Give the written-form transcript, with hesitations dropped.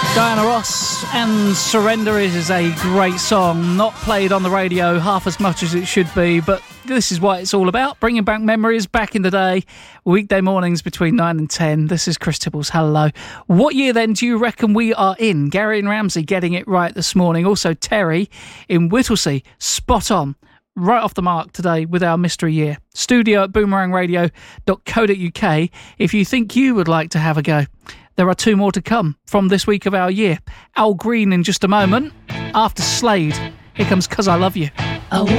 Diana Ross and Surrender is a great song, not played on the radio half as much as it should be, but this is what it's all about, bringing back memories back in the day, weekday mornings between 9 and 10. This is Chris Tibbles, hello. What year then do you reckon we are in? Gary and Ramsey getting it right this morning. Also Terry in Whittlesea, spot on. Right off the mark today with our mystery year. Studio at boomerangradio.co.uk if you think you would like to have a go. There are two more to come from this week of our year. Al Green in just a moment. After Slade, here comes 'Cause I Love You.